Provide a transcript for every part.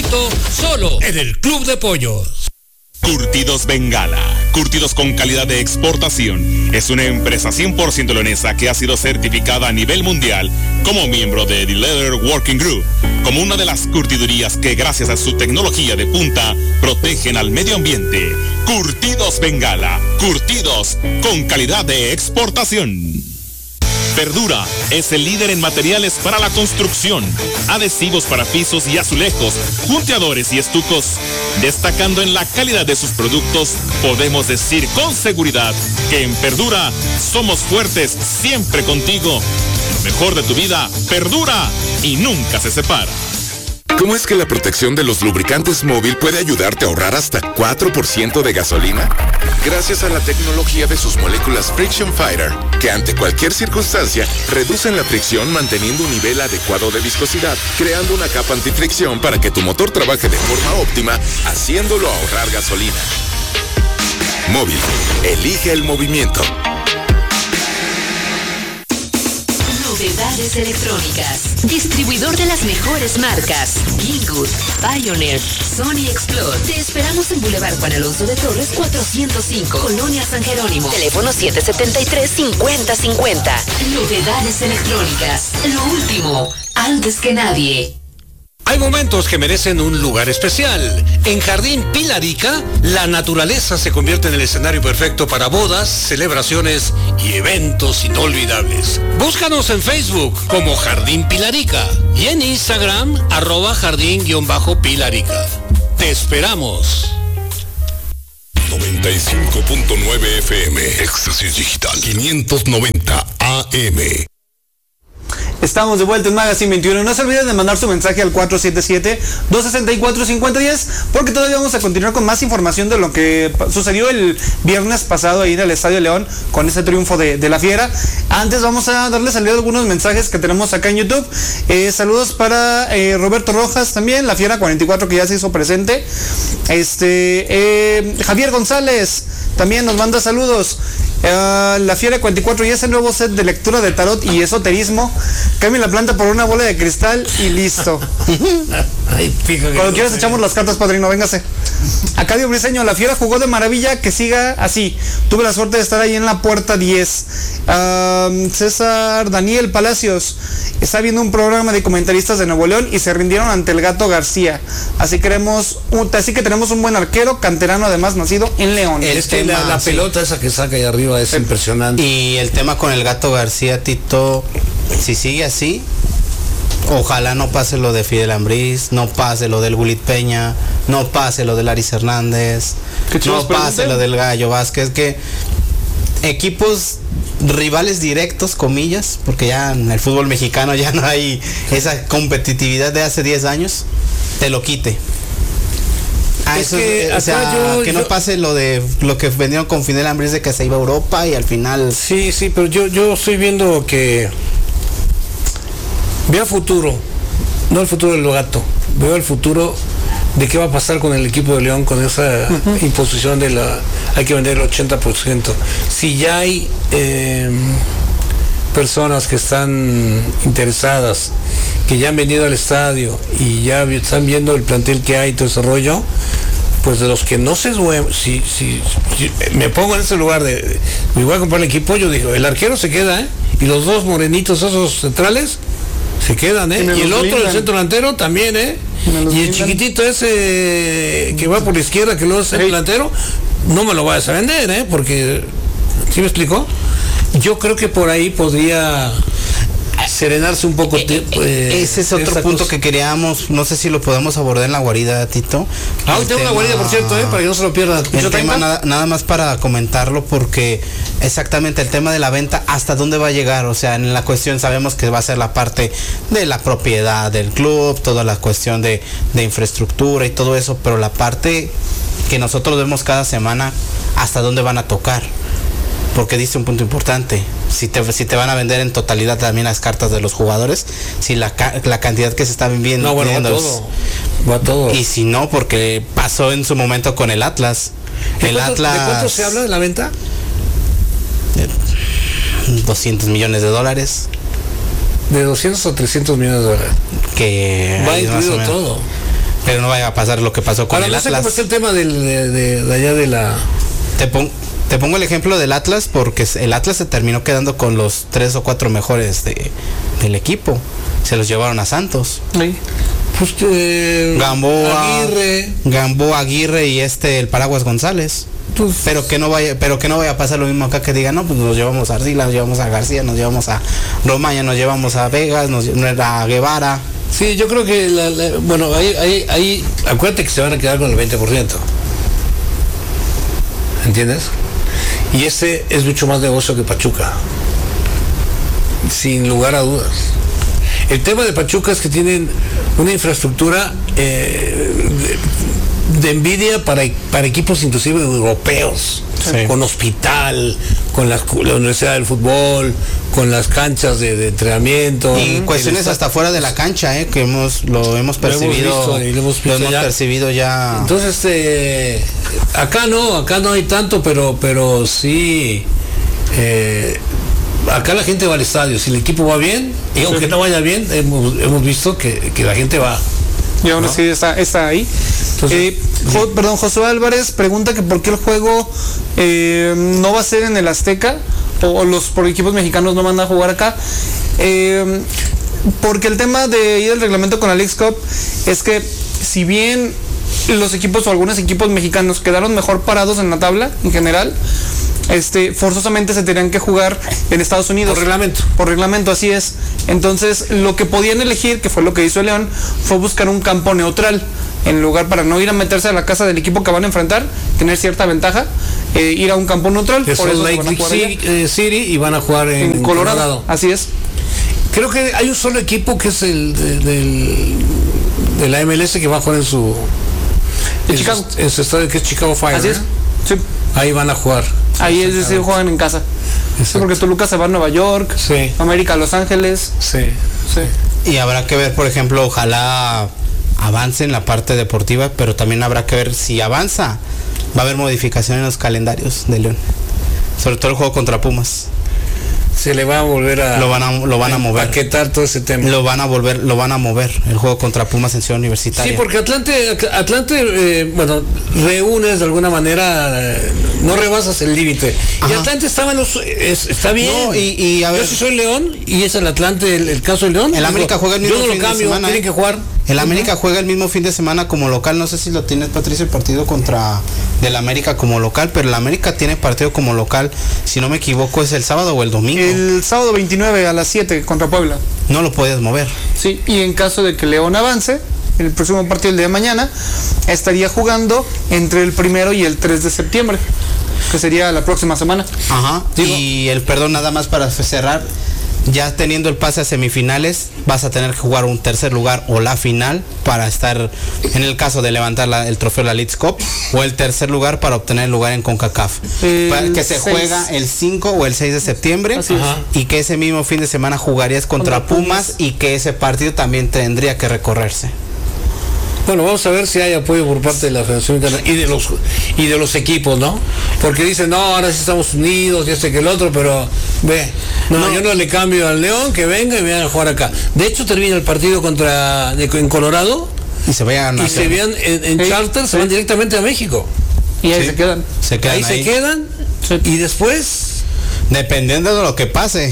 momento, solo en el Club de Pollos. Curtidos Bengala, curtidos con calidad de exportación. Es una empresa 100% leonesa que ha sido certificada a nivel mundial como miembro de The Leather Working Group, como una de las curtidurías que gracias a su tecnología de punta protegen al medio ambiente. Curtidos Bengala, curtidos con calidad de exportación. Verdura es el líder en materiales para la construcción, adhesivos para pisos y azulejos, punteadores y estucos. Destacando en la calidad de sus productos, podemos decir con seguridad que en Verdura somos fuertes siempre contigo. Lo mejor de tu vida perdura y nunca se separa. ¿Cómo es que la protección de los lubricantes móvil puede ayudarte a ahorrar hasta 4% de gasolina? Gracias a la tecnología de sus moléculas Friction Fighter, que ante cualquier circunstancia reducen la fricción manteniendo un nivel adecuado de viscosidad, creando una capa antifricción para que tu motor trabaje de forma óptima, haciéndolo ahorrar gasolina. Móvil, elige el movimiento. Novedades electrónicas. Distribuidor de las mejores marcas. Gilgood, Pioneer, Sony Explode. Te esperamos en Boulevard Juan Alonso de Torres 405, Colonia San Jerónimo. Teléfono 773-5050. Novedades electrónicas. Lo último, antes que nadie. Hay momentos que merecen un lugar especial. En Jardín Pilarica, la naturaleza se convierte en el escenario perfecto para bodas, celebraciones y eventos inolvidables. Búscanos en Facebook como Jardín Pilarica y en Instagram @jardín_pilarica. Te esperamos. 95.9 FM, Éxtasis Digital, 590 AM. Estamos de vuelta en Magazine 21. No se olviden de mandar su mensaje al 477-264-5010, porque todavía vamos a continuar con más información de lo que sucedió el viernes pasado ahí en el Estadio León con ese triunfo de la Fiera. Antes vamos a darle salida a algunos mensajes que tenemos acá en YouTube. Saludos para Roberto Rojas también, la Fiera 44 que ya se hizo presente. Javier González también nos manda saludos. La Fiera 44 y ese nuevo set de lectura de tarot y esoterismo. Cambien la planta por una bola de cristal y listo. Cuando quieras echamos las cartas, padrino, véngase. Acadio Briseño, la Fiera jugó de maravilla, que siga así. Tuve la suerte de estar ahí en la puerta 10. César Daniel Palacios, está viendo un programa de comentaristas de Nuevo León y se rindieron ante el Gato García. Así que tenemos un buen arquero, canterano además, nacido en León. La pelota esa que saca ahí arriba es impresionante. Y el tema con el Gato García, Tito, si sigue así, ojalá no pase lo de Fidel Ambriz, no pase lo del Gulit Peña, no pase lo de Laris Hernández, no pase lo del Gallo Vázquez, que equipos rivales directos, comillas, porque ya en el fútbol mexicano ya no hay esa competitividad de hace 10 años, te lo quite. Que no pase lo que vendieron con Fidel Ambriz de que se iba a Europa y al final. Sí, pero yo estoy viendo que veo futuro, no el futuro del Gato, veo el futuro de qué va a pasar con el equipo de León con esa imposición hay que vender el 80%. Si ya hay personas que están interesadas, que ya han venido al estadio y ya están viendo el plantel que hay, todo ese rollo, pues de los que no se duermen, si me pongo en ese lugar me voy a comprar el equipo, yo digo, el arquero se queda, y los dos morenitos esos centrales se quedan, y el otro, el centro delantero también, y el chiquitito ese que va por la izquierda, que luego es el delantero, no me lo vayas a vender, porque, ¿sí me explicó? Yo creo que por ahí podría serenarse un poco. Ese es otro punto que queríamos, no sé si lo podemos abordar en la guarida, Tito. Tengo una guarida, por cierto, para que no se lo pierda. El tema nada más para comentarlo, porque exactamente el tema de la venta, hasta dónde va a llegar, o sea, en la cuestión sabemos que va a ser la parte de la propiedad del club, toda la cuestión de infraestructura y todo eso, pero la parte que nosotros vemos cada semana, hasta dónde van a tocar. Porque dice un punto importante, si te van a vender en totalidad también las cartas de los jugadores, si la cantidad que se está vendiendo, va todo. Y si no, porque pasó en su momento con el Atlas. ¿De cuánto se habla de la venta? $200 millones. De 200 o 300 millones de dólares. Que va incluido todo. pero no vaya a pasar lo que pasó con Ahora, el no sé Atlas. cómo está el tema de allá de la... Te pongo el ejemplo del Atlas porque el Atlas se terminó quedando con los 3 o 4 mejores del equipo. Se los llevaron a Santos. Sí. Pues, Gamboa, Aguirre y el Paraguas González. Pues, Pero que no vaya a pasar lo mismo acá, que digan, no, pues nos llevamos a Ardila, nos llevamos a García, nos llevamos a Romaña, nos llevamos a Vegas, a Guevara. sí, yo creo que bueno, ahí acuérdate que se van a quedar con el 20%. ¿Entiendes? Y ese es mucho más negocio que Pachuca. Sin lugar a dudas. El tema de Pachuca es que tienen una infraestructura de envidia para equipos inclusive europeos, Sí. con hospital, con la Universidad del Fútbol, con las canchas de entrenamiento. Y cuestiones hasta fuera de la cancha, que lo hemos percibido, visto y lo hemos visto ya. percibido ya. Entonces, acá no hay tanto, pero sí, acá la gente va al estadio, si el equipo va bien, y aunque no vaya bien, hemos visto que la gente va. Y aún así está ahí. Entonces, Josué Álvarez pregunta que por qué el juego no va a ser en el Azteca, o los por equipos mexicanos no van a jugar acá. Porque el tema de ir al reglamento con la Leagues Cup es que si bien los equipos o algunos equipos mexicanos quedaron mejor parados en la tabla en general, forzosamente se tenían que jugar en Estados Unidos. Por reglamento, así es. Entonces, lo que podían elegir, que fue lo que hizo León, fue buscar un campo neutral, en lugar para no ir a meterse a la casa del equipo que van a enfrentar, tener cierta ventaja, ir a un campo neutral. Por eso Lake City y van a jugar en Colorado. Así es. Creo que hay un solo equipo que es el de la MLS que va a jugar en su estadio, que es Chicago Fire. Así es. Sí. Ahí van a jugar. Ahí es decir, juegan en casa. Sí, porque Toluca se va a Nueva York, sí. América a Los Ángeles. Sí. Y habrá que ver, por ejemplo, ojalá avance en la parte deportiva, pero también habrá que ver si avanza. Va a haber modificación en los calendarios de León. Sobre todo el juego contra Pumas. Se le va a volver a... Lo van a mover. Paquetar todo ese tema. Lo van a mover el juego contra Pumas en Ciudad Universitaria. Sí, porque Atlante reúnes de alguna manera, no rebasas el límite. Y Atlante estaba está bien. No, y a ver, yo sí soy León y es el Atlante el caso de León. El América juega el mismo fin de semana. Tienen que jugar. El América juega el mismo fin de semana como local. No sé si lo tienes, Patricio, el partido contra del América como local, pero el América tiene partido como local, si no me equivoco, es el sábado o el domingo. El sábado 29 a las 7 contra Puebla. No lo puedes mover. Sí, y en caso de que León avance, el próximo partido, el día de mañana, estaría jugando entre el 1 y el 3 de septiembre, que sería la próxima semana. Ajá. Y nada más para cerrar, ya teniendo el pase a semifinales, vas a tener que jugar un tercer lugar o la final para estar, en el caso de levantar el trofeo de la Leagues Cup, o el tercer lugar para obtener el lugar en CONCACAF. Que se juega el 5 o el 6 de septiembre, y que ese mismo fin de semana jugarías contra Pumas, y que ese partido también tendría que recorrerse. Bueno, vamos a ver si hay apoyo por parte de la Federación Internacional y de los equipos, ¿no? Porque dicen, no, ahora sí estamos unidos, y que el otro, pero yo no le cambio al León, que venga y vayan a jugar acá. De hecho, termina el partido en Colorado y se vayan en charter, se van directamente a México. Y ahí se quedan. Se quedan y después, dependiendo de lo que pase.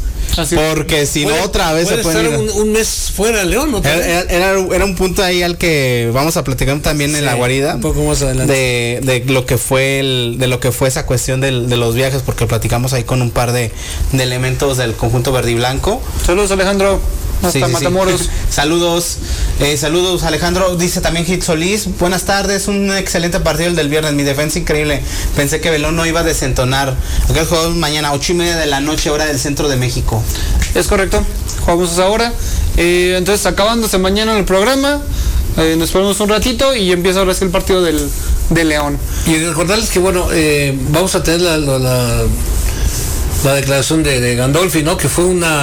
Porque si no, otra vez se puede estar un mes fuera León, ¿no? Era un punto ahí al que vamos a platicar también en la guarida, un poco más adelante, de lo que fue esa cuestión de los viajes, porque platicamos ahí con un par de elementos del conjunto verde y blanco. Saludos, Alejandro. Hasta Matamoros. Sí. Saludos Alejandro. Dice también Hit Solís, buenas tardes, un excelente partido el del viernes, mi defensa increíble, pensé que Belón no iba a desentonar. Acá jugamos mañana 8:30 de la noche, hora del centro de México. Es correcto, jugamos a esa hora. Entonces, acabándose mañana el programa, nos ponemos un ratito y empieza ahora sí el partido de León. Y recordarles que vamos a tener la declaración de Gandolfi, ¿no? Que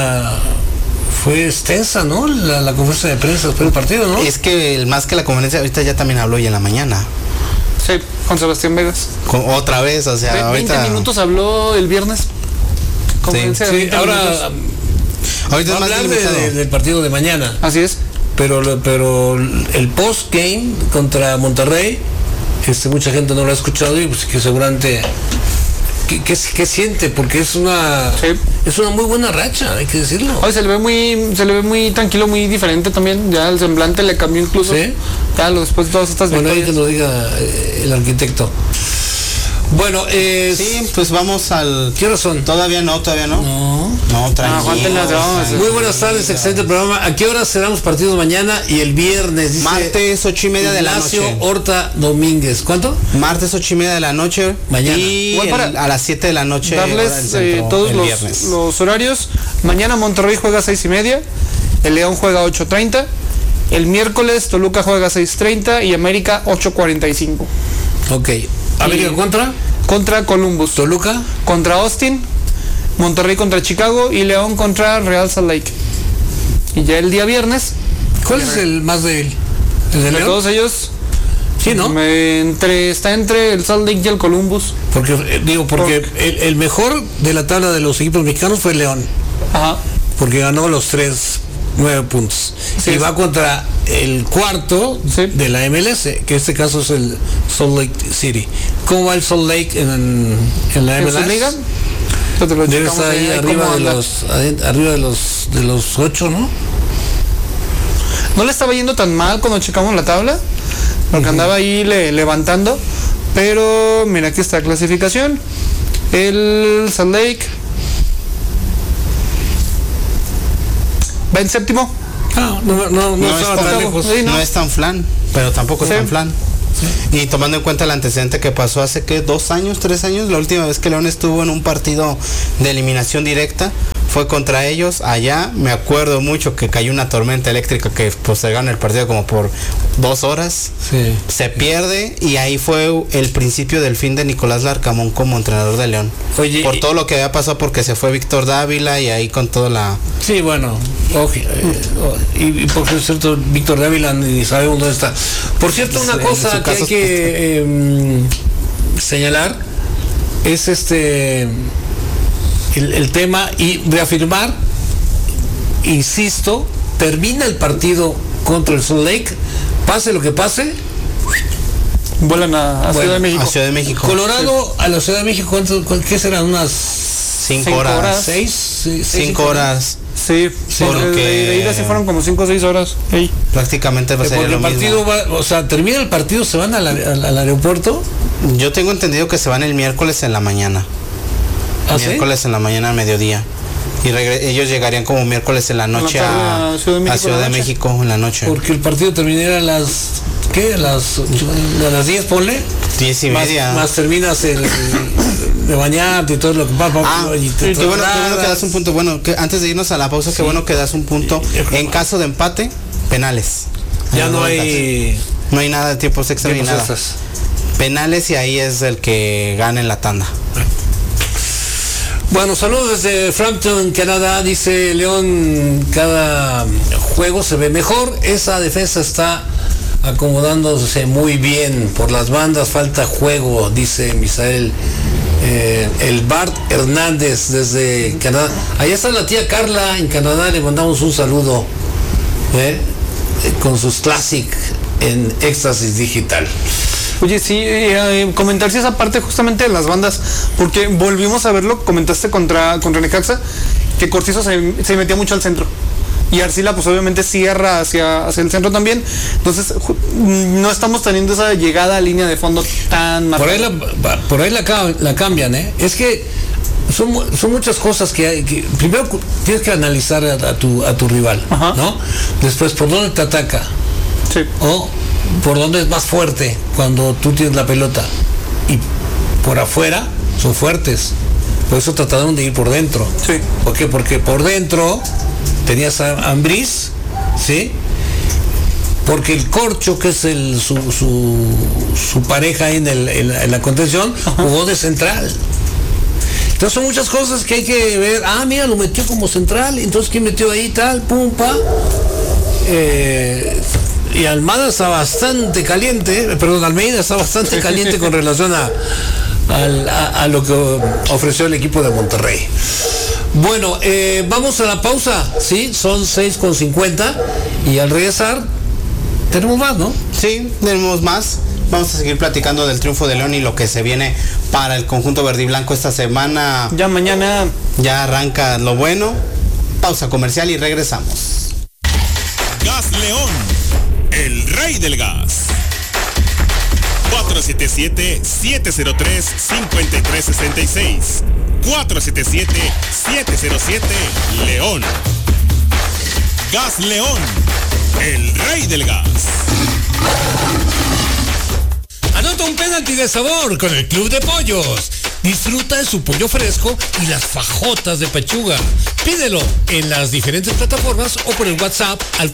fue extensa, ¿no? La conferencia de prensa después del partido, ¿no? Es que más que la conferencia, ahorita ya también habló hoy en la mañana. Sí, con Sebastián Vegas. Otra vez, o sea, 20 minutos habló el viernes. Sí, ahora ahorita va a hablar del partido de mañana. Así es. pero el post-game contra Monterrey, mucha gente no lo ha escuchado y pues que seguramente... ¿Qué siente? Porque es una muy buena racha, hay que decirlo. Hoy se le ve muy tranquilo, muy diferente también. Ya el semblante le cambió incluso. ¿Sí? Ya después de todas estas victorias. Bueno, ahí que lo diga el arquitecto. Bueno, sí, pues vamos al... ¿Qué hora son? Todavía no. No, tranquilo. Muy buenas tardes, excelente programa. ¿A qué hora cerramos partidos mañana y el viernes? Dice martes 8:30 de la noche. Horta Domínguez. ¿Cuánto? Martes 8:30 de la noche. Mañana. Y a las 7 de la noche. Darles todos los horarios. Mañana Monterrey juega 6:30. El León juega 8:30. El miércoles Toluca juega 6:30 y América 8:45. Ok. ¿América contra Columbus? ¿Toluca? Contra Austin. Monterrey contra Chicago y León contra Real Salt Lake. Y ya el día viernes. ¿Cuál es el más débil? ¿El de León? Todos ellos. Sí, ¿no? Está entre el Salt Lake y el Columbus. Porque el mejor de la tabla de los equipos mexicanos fue León. Ajá. Porque ganó los 9 puntos. Sí, y va contra el cuarto de la MLS, que en este caso es el Salt Lake City. ¿Cómo va el Salt Lake en la MLS? ¿En su liga? Debe estar ahí arriba de los 8, ¿no? No le estaba yendo tan mal cuando checamos la tabla, porque andaba ahí levantando, pero mira, aquí está la clasificación. El Salt Lake va en séptimo. No estaba tan lejos. No es tan flan, pero tampoco es tan flan. Sí. Y tomando en cuenta el antecedente que pasó hace 2 años, 3 años, la última vez que León estuvo en un partido de eliminación directa fue contra ellos allá. Me acuerdo mucho que cayó una tormenta eléctrica que postergaron el partido como por 2 horas. Sí. Se pierde y ahí fue el principio del fin de Nicolás Larcamón como entrenador de León. Oye, por todo lo que había pasado, porque se fue Víctor Dávila y ahí con toda la... Sí, bueno, y por cierto, Víctor Dávila ni sabemos dónde está. Por cierto, una cosa que hay que señalar es el tema y reafirmar, insisto, termina el partido contra el Salt Lake, pase lo que pase, vuelan a Ciudad de México. A Ciudad de México. Colorado a la Ciudad de México, ¿qué serán? Unas 5 horas. 5 horas. Sí, porque de ida sí fueron como 5 o 6 horas. Hey. Prácticamente va a ser porque el partido termina el partido, se van al aeropuerto. Yo tengo entendido que se van el miércoles en la mañana. Miércoles en la mañana al mediodía. Y ellos llegarían como miércoles en la noche a Ciudad de México en la noche. Porque el partido terminaría a las 10, ponle. 10:30. Más terminas de bañarte y todo lo que va. Qué bueno que das un punto. Bueno, que antes de irnos a la pausa, qué bueno que das un punto. En caso de empate, penales. Ya no hay nada de tiempos extra ni nada. Penales y ahí es el que gana en la tanda. Bueno, saludos desde Frampton, Canadá. Dice León, cada juego se ve mejor. Esa defensa está acomodándose muy bien. Por las bandas falta juego, dice Misael. El Bart Hernández desde Canadá. Allá está la tía Carla en Canadá, le mandamos un saludo con sus Classic en Éxtasis Digital. Oye, sí, comentar si esa parte justamente de las bandas, porque volvimos a verlo, comentaste contra Necaxa, que Cortizo se metía mucho al centro. Y Arcila pues obviamente cierra hacia el centro también. Entonces no estamos teniendo esa llegada a línea de fondo tan marcada. Por ahí la cambian, ¿eh? Es que son muchas cosas que primero tienes que analizar a tu rival. Ajá. ¿No? Después, ¿por dónde te ataca? Sí. O por dónde es más fuerte cuando tú tienes la pelota. Y por afuera son fuertes. Por eso trataron de ir por dentro. Sí. ¿Por qué? Porque por dentro tenías a Ambriz, ¿sí? Porque el Corcho, que es su pareja en la contención, jugó de central. Entonces son muchas cosas que hay que ver. Mira, lo metió como central. Entonces, ¿quién metió ahí? Tal, pum, pa. Y Almeida está bastante caliente con relación a lo que ofreció el equipo de Monterrey. Bueno, vamos a la pausa, ¿sí? Son 6:50 Y al regresar, tenemos más, ¿no? Sí, tenemos más. Vamos a seguir platicando del triunfo de León y lo que se viene para el conjunto verde y blanco esta semana. Ya mañana Ya arranca lo bueno. Pausa comercial y regresamos. Gas León, el rey del gas. 477-703-5366. 477-707 León. Gas León, el rey del gas. Anota un penalti de sabor con el Club de Pollos. Disfruta de su pollo fresco y las fajotas de pechuga. Pídelo en las diferentes plataformas o por el WhatsApp al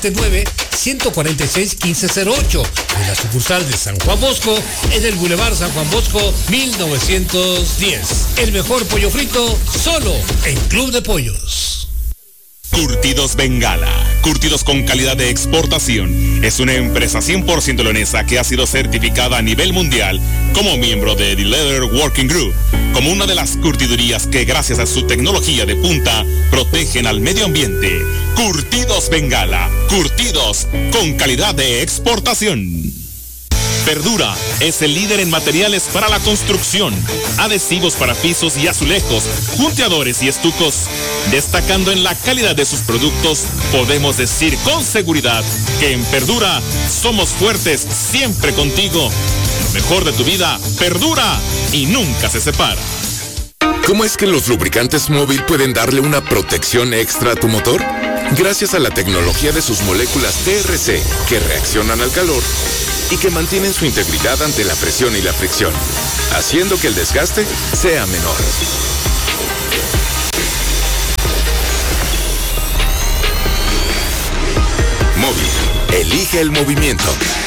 479-146-1508 en la sucursal de San Juan Bosco, en el Boulevard San Juan Bosco 1910. El mejor pollo frito solo en Club de Pollos. Curtidos Bengala, curtidos con calidad de exportación. Es una empresa 100% leonesa que ha sido certificada a nivel mundial como miembro de The Leather Working Group, como una de las curtidurías que gracias a su tecnología de punta protegen al medio ambiente. Curtidos Bengala, curtidos con calidad de exportación. Verdura es el líder en materiales para la construcción, adhesivos para pisos y azulejos, junteadores y estucos. Destacando en la calidad de sus productos, podemos decir con seguridad que en Verdura somos fuertes siempre contigo. Lo mejor de tu vida perdura y nunca se separa. ¿Cómo es que los lubricantes móvil pueden darle una protección extra a tu motor? Gracias a la tecnología de sus moléculas TRC, que reaccionan al calor y que mantienen su integridad ante la presión y la fricción, haciendo que el desgaste sea menor. Móvil, elige el movimiento.